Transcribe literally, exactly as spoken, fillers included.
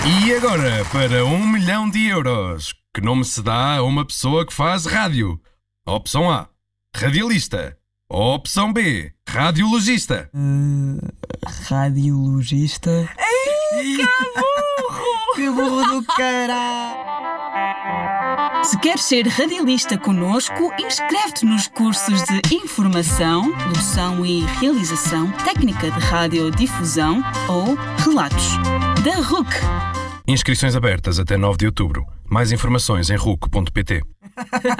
E agora, para um milhão de euros, que nome se dá a uma pessoa que faz rádio? Opção A, radialista. Opção B, radiologista. Uh, radiologista. Ei, que burro! Que burro do caralho! Se queres ser radialista connosco, inscreve-te nos cursos de Informação, Locução e Realização, Técnica de Radiodifusão ou Relatos, da R U C. Inscrições abertas até nove de outubro. Mais informações em ruc ponto pt.